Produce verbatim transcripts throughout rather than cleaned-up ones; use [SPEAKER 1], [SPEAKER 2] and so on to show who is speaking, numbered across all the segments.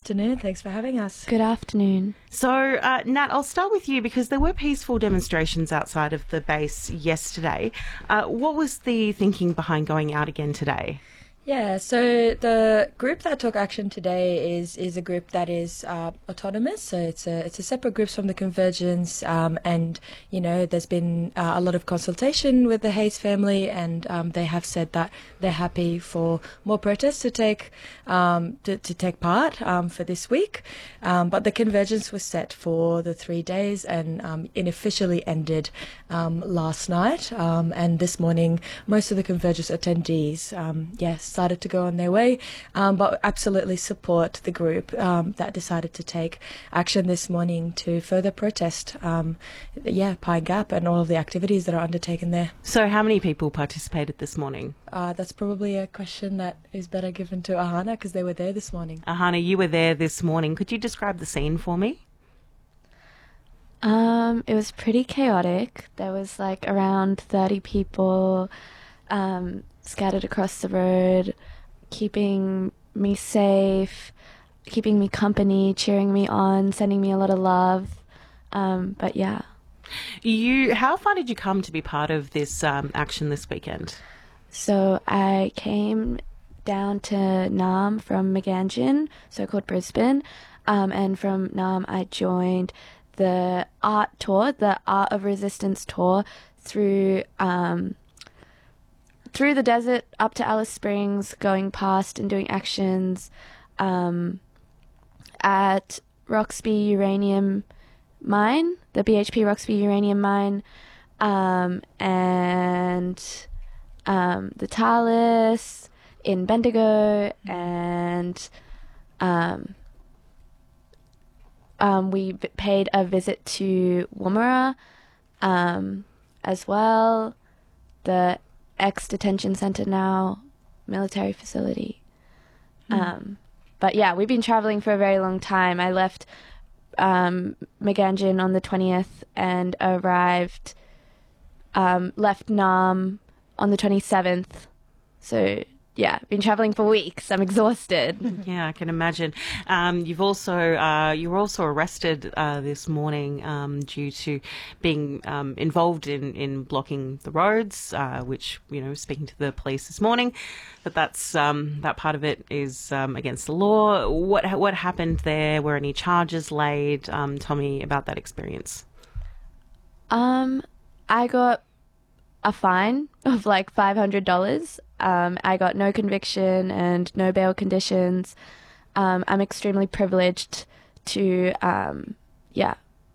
[SPEAKER 1] afternoon. Thanks for having us.
[SPEAKER 2] Good afternoon.
[SPEAKER 3] So, uh, Nat, I'll start with you because there were peaceful demonstrations outside of the base yesterday. Uh, what was the thinking behind going out again today?
[SPEAKER 1] Yeah, so the group that took action today is is a group that is uh, autonomous. So it's a it's a separate group from the Convergence, um, and you know there's been uh, a lot of consultation with the Hayes family, and um, they have said that they're happy for more protests to take um, to, to take part um, for this week. Um, but the Convergence was set for the three days and um, unofficially ended um, last night. Um, and this morning, most of the Convergence attendees, um, yes. decided to go on their way, um, but absolutely support the group um, that decided to take action this morning to further protest, um, yeah, Pine Gap and all of the activities that are undertaken there.
[SPEAKER 3] So how many people participated this morning?
[SPEAKER 1] Uh, that's probably a question that is better given to Ahana because they were there this morning.
[SPEAKER 3] Ahana, you were there this morning. Could you describe the scene for me?
[SPEAKER 2] Um, it was pretty chaotic. There was like around thirty people um, scattered across the road, keeping me safe, keeping me company, cheering me on, sending me a lot of love. Um, but yeah.
[SPEAKER 3] You, how far did you come to be part of this um, action this weekend?
[SPEAKER 2] So I came down to Nam from Meganjin, so-called Brisbane, um, and from Nam I joined the art tour, the Art of Resistance tour through um, through the desert up to Alice Springs, going past and doing actions um, at Roxby Uranium Mine, the B H P Roxby Uranium Mine, um, and um, the Talus in Bendigo, and um, um, we v- paid a visit to Woomera um, as well, the ex-detention centre now, military facility. Mm. Um, but yeah, we've been travelling for a very long time. I left um, Meganjin on the twentieth and arrived, um, left Nam on the twenty-seventh. So yeah, been travelling for weeks. I'm exhausted.
[SPEAKER 3] Yeah, I can imagine. Um, you've also uh, you were also arrested uh, this morning um, due to being um, involved in, in blocking the roads, uh, which, you know, speaking to the police this morning, that that's um, that part of it is um, against the law. What what happened there? Were any charges laid? Um, tell me about that experience.
[SPEAKER 2] Um, I got a fine of like five hundred dollars. Um, I got no conviction and no bail conditions. Um, I'm extremely privileged to, um, yeah,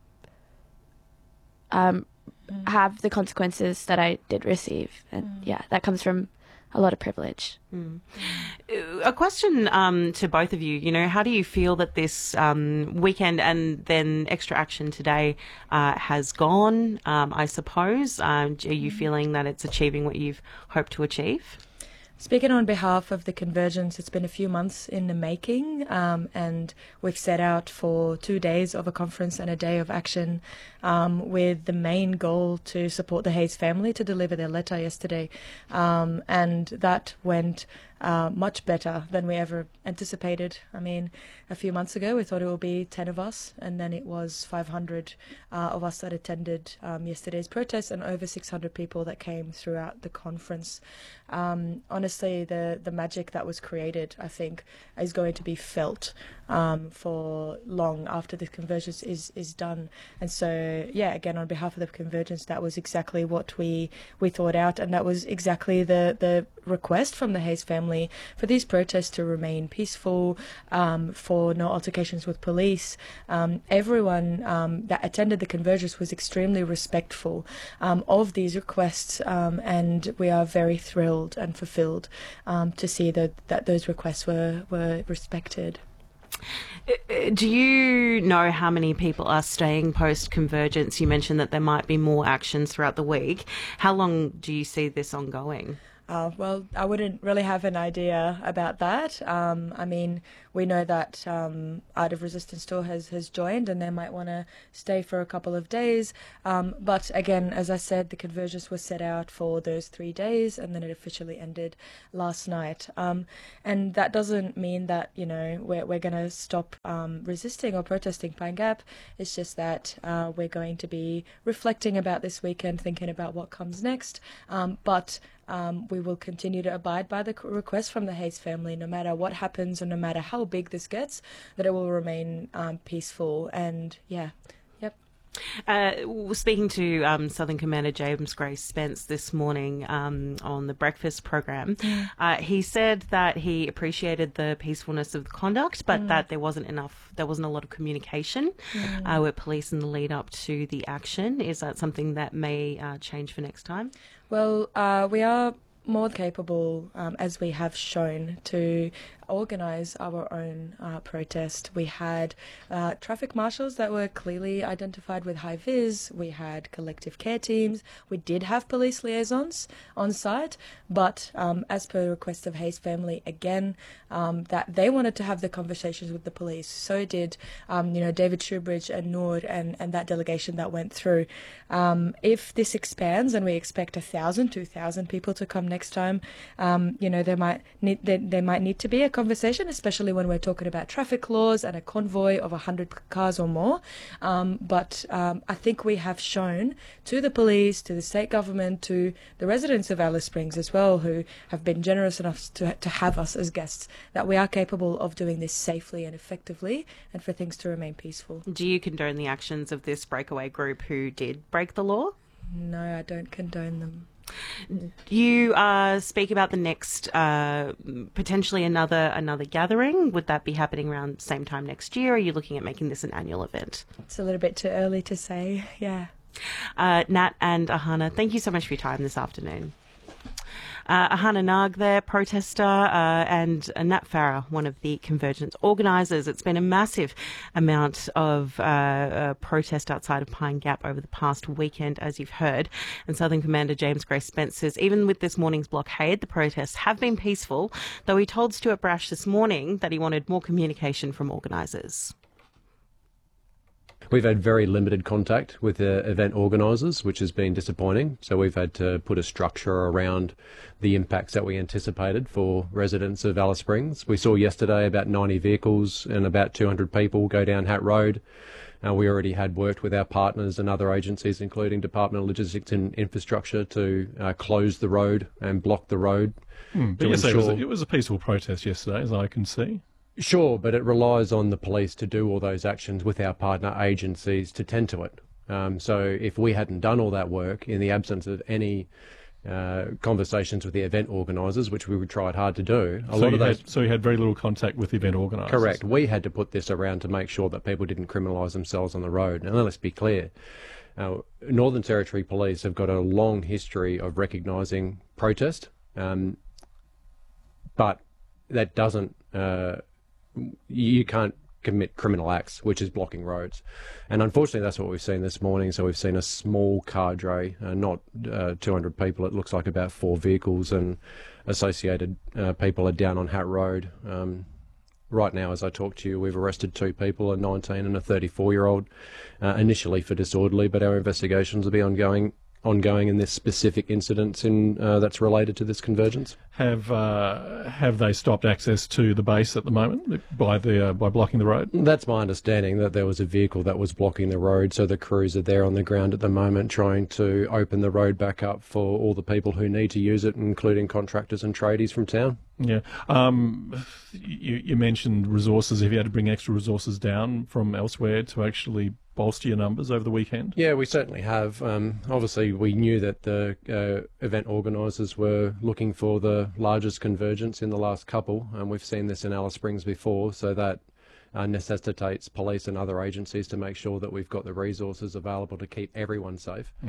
[SPEAKER 2] um, mm. have the consequences that I did receive. And mm. yeah, that comes from a lot of privilege.
[SPEAKER 3] Mm. A question um, to both of you, you know, how do you feel that this um, weekend and then extra action today uh, has gone, um, I suppose? Um, are you feeling that it's achieving what you've hoped to achieve?
[SPEAKER 1] Speaking on behalf of the Convergence, it's been a few months in the making, um, and we've set out for two days of a conference and a day of action um, with the main goal to support the Hayes family to deliver their letter yesterday. Um, and that went uh, much better than we ever anticipated. I mean, a few months ago we thought it would be ten of us, and then it was five hundred uh, of us that attended um, yesterday's protest, and over six hundred people that came throughout the conference. Um, honestly, the, the magic that was created, I think, is going to be felt um, for long after the Convergence is, is done. And so, yeah, again, on behalf of the Convergence, that was exactly what we, we thought out, and that was exactly the, the request from the Hayes family for these protests to remain peaceful, um, for no altercations with police. Um, everyone um, that attended the Convergence was extremely respectful um, of these requests, um, and we are very thrilled and fulfilled um, to see that, that those requests were, were respected.
[SPEAKER 3] Do you know how many people are staying post-Convergence? You mentioned that there might be more actions throughout the week. How long do you see this ongoing?
[SPEAKER 1] Uh, well, I wouldn't really have an idea about that. Um, I mean, we know that um, Art of Resistance Tour has, has joined, and they might want to stay for a couple of days. Um, but again, as I said, the convergence was set out for those three days, and then it officially ended last night. Um, and that doesn't mean that, you know, we're, we're going to stop um, resisting or protesting Pine Gap. It's just that uh, we're going to be reflecting about this weekend, thinking about what comes next. Um, but um, we will continue to abide by the request from the Hayes family, no matter what happens or no matter how big this gets, that it will remain um, peaceful. And yeah, yep.
[SPEAKER 3] Uh, speaking to um, Southern Commander James Gray Spence this morning um, on the breakfast program, uh, he said that he appreciated the peacefulness of the conduct, but mm. that there wasn't enough, there wasn't a lot of communication mm. uh, with police in the lead up to the action. Is that something that may uh, change for next time?
[SPEAKER 1] Well, uh, we are more capable, um, as we have shown, to organise our own uh, protest. We had uh, traffic marshals that were clearly identified with high vis. We had collective care teams. We did have police liaisons on site, but um, as per the request of Hayes family, again, um, that they wanted to have the conversations with the police. So did um, you know David Shoebridge and Nord and, and that delegation that went through. Um, if this expands and we expect a thousand, two thousand people to come next time, um, you know there might need there, there might need to be a conversation, especially when we're talking about traffic laws and a convoy of one hundred cars or more. Um, but um, I think we have shown to the police, to the state government, to the residents of Alice Springs as well, who have been generous enough to, to have us as guests, that we are capable of doing this safely and effectively and for things to remain peaceful.
[SPEAKER 3] Do you condone the actions of this breakaway group who did break the law?
[SPEAKER 1] No, I don't condone them.
[SPEAKER 3] You uh, speak about the next, uh, potentially another another gathering. Would that be happening around the same time next year? Or are you looking at making this an annual event?
[SPEAKER 1] It's a little bit too early to say, yeah.
[SPEAKER 3] Uh, Nat and Ahana, thank you so much for your time this afternoon. Uh, Ahana Nag there, protester, uh, and uh, Nat Farah, one of the Convergence organisers. It's been a massive amount of uh, uh, protest outside of Pine Gap over the past weekend, as you've heard. And Southern Commander James Gray Spence says even with this morning's blockade, the protests have been peaceful, though he told Stuart Brash this morning that he wanted more communication from organisers.
[SPEAKER 4] We've had very limited contact with the event organisers, which has been disappointing. So we've had to put a structure around the impacts that we anticipated for residents of Alice Springs. We saw yesterday about ninety vehicles and about two hundred people go down Hat Road. Uh, we already had worked with our partners and other agencies, including Department of Logistics and Infrastructure, to uh, close the road and block the road.
[SPEAKER 5] Mm, but yes, ensure... it, was a, it was a peaceful protest yesterday, as I can see.
[SPEAKER 4] Sure, but it relies on the police to do all those actions with our partner agencies to tend to it. Um, so if we hadn't done all that work in the absence of any uh, conversations with the event organisers, which we tried hard to do, a
[SPEAKER 5] so
[SPEAKER 4] lot of those...
[SPEAKER 5] Had, so you had very little contact with the event organisers?
[SPEAKER 4] Correct. We had to put this around to make sure that people didn't criminalise themselves on the road. And let's be clear, uh, Northern Territory Police have got a long history of recognising protest, um, but that doesn't... Uh, you can't commit criminal acts, which is blocking roads. And unfortunately, that's what we've seen this morning. So we've seen a small cadre, uh, not uh, two hundred people. It looks like about four vehicles, and associated uh, people are down on Hat Road. Um, right now, as I talk to you, we've arrested two people, a nineteen and a thirty-four-year-old, uh, initially for disorderly, but our investigations will be ongoing ongoing in this specific incident in, uh, that's related to this convergence.
[SPEAKER 5] Have uh, have they stopped access to the base at the moment by the uh, by blocking the road?
[SPEAKER 4] That's my understanding, that there was a vehicle that was blocking the road, so the crews are there on the ground at the moment trying to open the road back up for all the people who need to use it, including contractors and tradies from town.
[SPEAKER 5] Yeah. Um, you, you mentioned resources. Have you had to bring extra resources down from elsewhere to actually bolster your numbers over the weekend?
[SPEAKER 4] Yeah, we certainly have. Um, obviously, we knew that the uh, event organisers were looking for the largest convergence in the last couple, and we've seen this in Alice Springs before, so that uh, necessitates police and other agencies to make sure that we've got the resources available to keep everyone safe. Mm.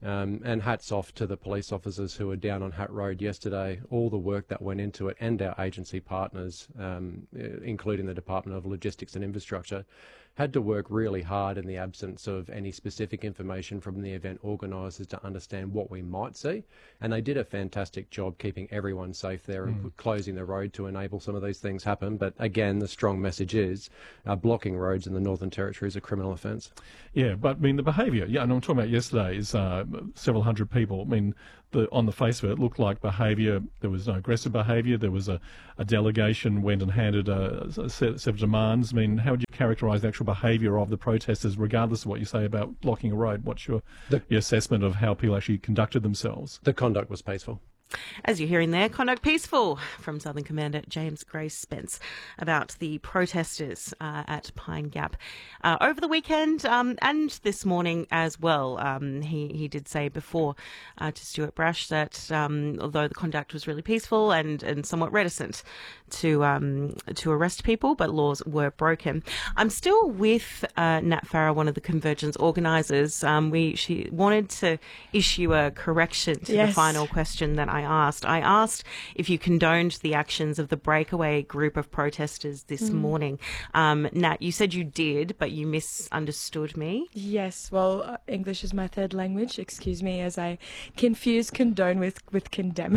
[SPEAKER 4] Um, and hats off to the police officers who were down on Hat Road yesterday, all the work that went into it, and our agency partners, um, including the Department of Logistics and Infrastructure, had to work really hard in the absence of any specific information from the event organisers to understand what we might see. And they did a fantastic job keeping everyone safe there and mm. closing the road to enable some of these things happen. But again, the strong message is uh, blocking roads in the Northern Territory is a criminal offence.
[SPEAKER 5] Yeah, but I mean, the behaviour, yeah, and I'm talking about yesterday, is uh, several hundred people. I mean, the, on the face of it, it looked like behaviour. There was no aggressive behaviour. There was a, a delegation went and handed a, a set, set of demands. I mean, how would you characterise the actual behaviour of the protesters, regardless of what you say about blocking a road? What's your, the, your assessment of how people actually conducted themselves?
[SPEAKER 4] The conduct was peaceful.
[SPEAKER 3] As you're hearing there, conduct peaceful from Southern Commander James Grace Spence about the protesters uh, at Pine Gap uh, over the weekend um, and this morning as well. Um, he, he did say before uh, to Stuart Brash that um, although the conduct was really peaceful and, and somewhat reticent to um, to arrest people, but laws were broken. I'm still with uh, Nat Farah, one of the Convergence organisers. Um, we she wanted to issue a correction to yes. the final question that I asked. I asked if you condoned the actions of the breakaway group of protesters this mm. morning. Um, Nat, you said you did, but you misunderstood me.
[SPEAKER 1] Yes, well, uh, English is my third language. Excuse me as I confuse condone with, with condemn.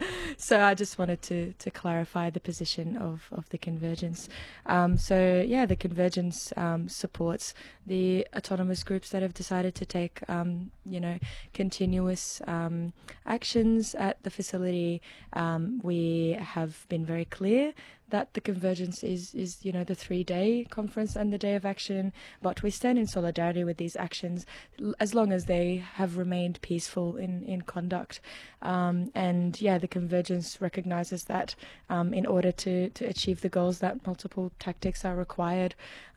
[SPEAKER 1] So I just wanted to, to clarify the position of, of the Convergence. Um, so, yeah, the Convergence um, supports the autonomous groups that have decided to take, um, you know, continuous um, actions at the facility. Um, we have been very clear that the Convergence is, is, you know, the three-day conference and the day of action, but we stand in solidarity with these actions as long as they have remained peaceful in, in conduct. Um, and, yeah, the Convergence recognises that um, in order to, to achieve the goals that multiple tactics are required.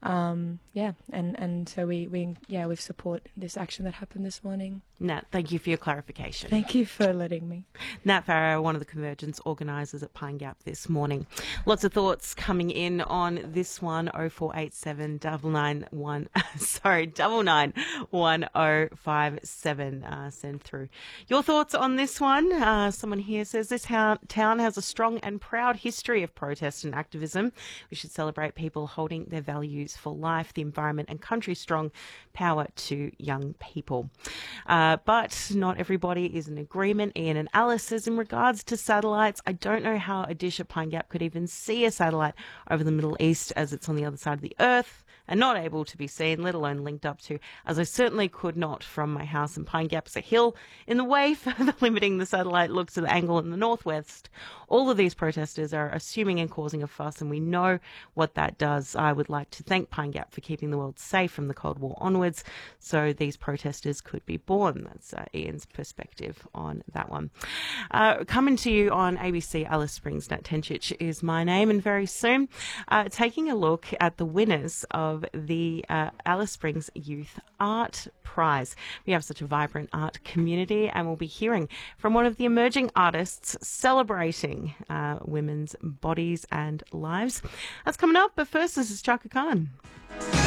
[SPEAKER 1] Um, yeah, and, and so we, we, yeah, we support this action that happened this morning.
[SPEAKER 3] Nat, thank you for your clarification.
[SPEAKER 1] Thank you for letting me.
[SPEAKER 3] Nat Farah, one of the Convergence organisers at Pine Gap this morning. Lots of thoughts coming in on this one, oh four eight seven, nine nine one, sorry, double nine one oh five seven. Uh, send through your thoughts on this one. Uh, someone here says this ha- town has a strong and proud history of protest and activism. We should celebrate people holding their values for life, the environment and country strong. Power to young people. Uh, but not everybody is in agreement. Ian and Alice says, in regards to satellites, I don't know how a dish at Pine Gap could even see a satellite over the Middle East as it's on the other side of the earth and not able to be seen, let alone linked up to, as I certainly could not from my house. And Pine Gap is a hill in the way, further limiting the satellite look to the angle in the northwest. All of these protesters are assuming and causing a fuss, and we know what that does. I would like to thank Pine Gap for keeping the world safe from the Cold War onwards, so these protesters could be born. That's uh, Ian's perspective on that one. Uh, coming to you on A B C, Alice Springs. Nat Tencic is my name, and very soon, uh, taking a look at the winners of the uh, Alice Springs Youth Art Prize. We have such a vibrant art community, and we'll be hearing from one of the emerging artists celebrating uh, women's bodies and lives. That's coming up, but first, this is Chaka Khan.